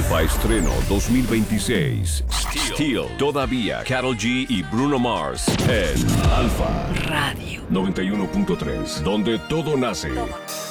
Alfa estreno 2026. Steel. Todavía. Karol G y Bruno Mars en Alfa Radio 91.3, donde todo nace.